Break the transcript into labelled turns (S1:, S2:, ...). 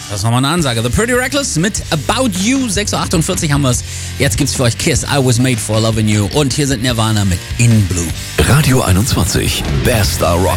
S1: Das ist nochmal eine Ansage. The Pretty Reckless mit About You. 6.48 Uhr haben wir es. Jetzt gibt's für euch Kiss, I Was Made for Loving You. Und hier sind Nirvana mit In Blue.
S2: Radio 21, bester Rock.